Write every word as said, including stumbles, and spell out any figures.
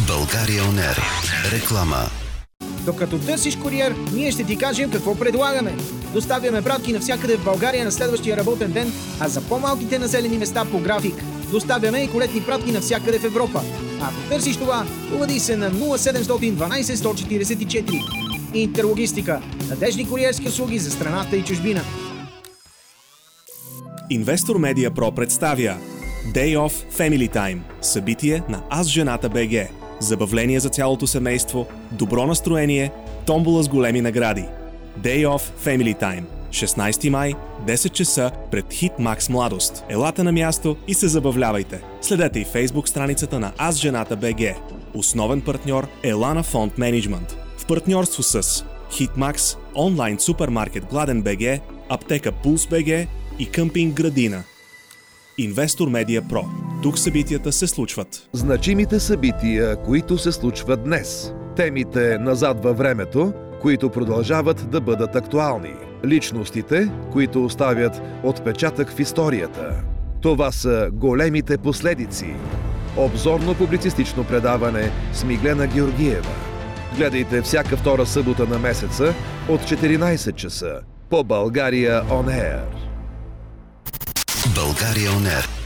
България он ер. Реклама. Докато търсиш куриер, ние ще ти кажем какво предлагаме. Доставяме пратки навсякъде в България на следващия работен ден, а за по-малките населени места по график. Доставяме и колетни пратки навсякъде в Европа. А ако търсиш това, обади се на нула седем единайсет сто четирийсет и четири. Интерлогистика. Надежни куриерски услуги за страната и чужбина. Инвестор Медиа Про представя Day of Family Time. Събитие на Аз жената БГ. Забавление за цялото семейство, добро настроение, томбола с големи награди. Day of Family Time. шестнайсети май, десет часа пред Hitmax Младост. Елате на място и се забавлявайте. Следете и Facebook страницата на Аз жената БГ. Основен партньор Елана Фонд Менеджмент. В партньорство с Hitmax, онлайн супермаркет Гладен БГ, аптека Пулс БГ и къмпинг Градина. Инвестор Медиа Про. Тук събитията се случват. Значимите събития, които се случват днес. Темите назад във времето, които продължават да бъдат актуални. Личностите, които оставят отпечатък в историята. Това са големите последици. Обзорно-публицистично предаване с Миглена Георгиева. Гледайте всяка втора събота на месеца от четиринайсет часа по България он ер. България он ер.